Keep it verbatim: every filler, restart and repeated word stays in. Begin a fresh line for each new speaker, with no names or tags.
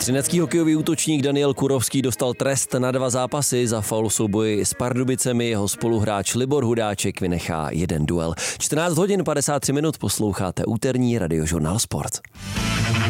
Třinecký hokejový útočník Daniel Kurovský dostal trest na dva zápasy. Za faul v souboji s Pardubicemi jeho spoluhráč Libor Hudáček vynechá jeden duel. čtrnáct hodin padesát tři minut, posloucháte úterní Radiožurnál Sport.